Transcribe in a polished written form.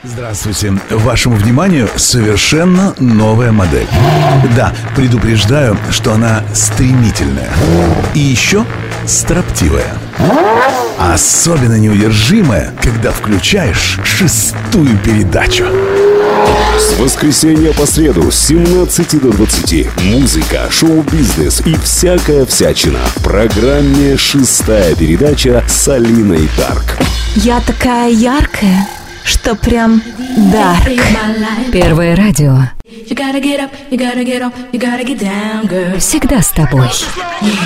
Здравствуйте. Вашему вниманию совершенно новая модель. Да, предупреждаю, что она стремительная. И еще строптивая. Особенно неудержимая, когда включаешь 6-ю передачу. С воскресенья по среду с 17 до 20. Музыка, шоу-бизнес и всякая всячина. В программе «6-я передача» с Алиной Дарк. Я такая яркая, что прям дарк. Первое радио. Всегда с тобой.